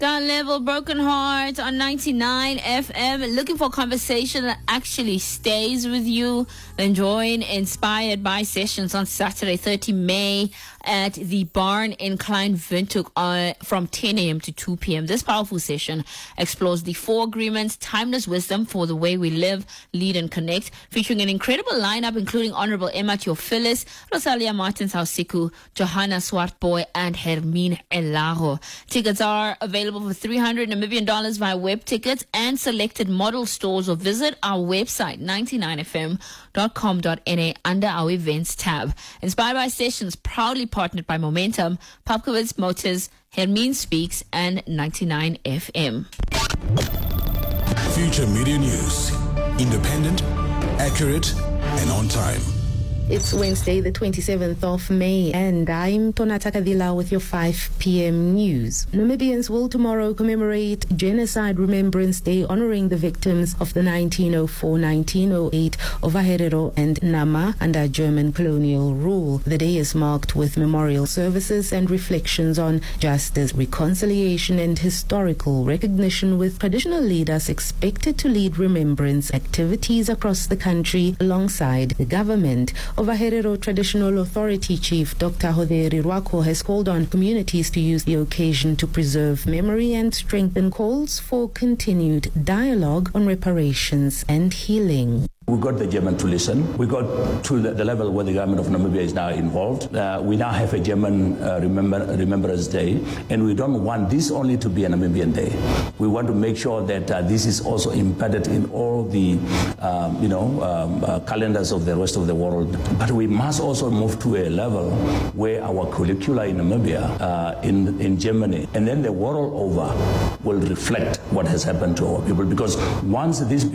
Down Level, Broken Heart on 99 FM. Looking for conversation that actually stays with you? Then join Inspired by Sessions on Saturday, 30 May at the Barn in Klein Windhoek from 10 a.m. to 2 p.m. This powerful session explores the 4 agreements, timeless wisdom for the way we live, lead and connect, featuring an incredible lineup including Honorable Emma Theophilus, Rosalia Martins Hausiku, Johanna Swartboy and Hermine Elago. Tickets are available for $300 Namibian via web tickets and selected model stores, or visit our website 99fm.com.na under our events tab. Inspired by Sessions, proudly partnered by Momentum, Popkowitz Motors, Hermine Speaks and 99 FM. Future Media News. Independent, accurate and on time. It's Wednesday, the 27th of May, and I'm Tonata Kadila with your 5 p.m. news. Namibians will tomorrow commemorate Genocide Remembrance Day, honoring the victims of the 1904-1908 Ovaherero and Nama under German colonial rule. The day is marked with memorial services and reflections on justice, reconciliation, and historical recognition, with traditional leaders expected to lead remembrance activities across the country alongside the government. Ovaherero Traditional Authority Chief Dr. Hoderi Rwako has called on communities to use the occasion to preserve memory and strengthen calls for continued dialogue on reparations and healing. We got the German to listen. We got to the level where the government of Namibia is now involved. We now have a German Remembrance Day, and we don't want this only to be a Namibian Day. We want to make sure that this is also embedded in all the, calendars of the rest of the world. But we must also move to a level where our curricula in Namibia, in Germany, and then the world over will reflect what has happened to our people. Because once this